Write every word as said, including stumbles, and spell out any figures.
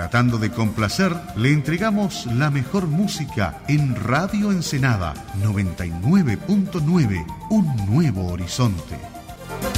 Tratando de complacer, le entregamos la mejor música en Radio Ensenada noventa y nueve punto nueve, un nuevo horizonte.